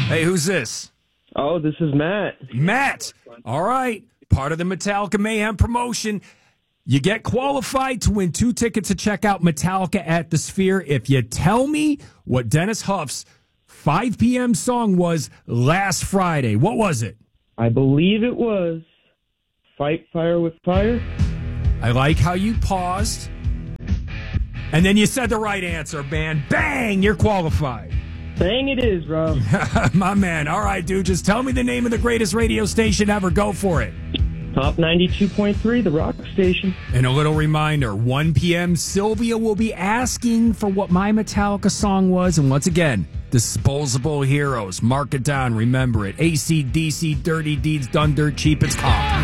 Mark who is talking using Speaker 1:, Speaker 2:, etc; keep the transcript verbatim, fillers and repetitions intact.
Speaker 1: Hey, who's this?
Speaker 2: Oh, this is Matt.
Speaker 1: Matt. All right. Part of the Metallica Mayhem promotion. You get qualified to win two tickets to check out Metallica at the Sphere if you tell me what Dennis Huff's five p.m. song was last Friday. What was it?
Speaker 2: I believe it was Fight Fire with Fire.
Speaker 1: I like how you paused. And then you said the right answer, man. Bang! You're qualified.
Speaker 2: Dang it is, bro.
Speaker 1: My man. All right, dude. Just tell me the name of the greatest radio station ever. Go for it.
Speaker 2: Top ninety-two point three, the rock station.
Speaker 1: And a little reminder, one p.m. Sylvia will be asking for what my Metallica song was. And once again, Disposable Heroes. Mark it down. Remember it. A C D C, Dirty Deeds Done Dirt Cheap. It's called.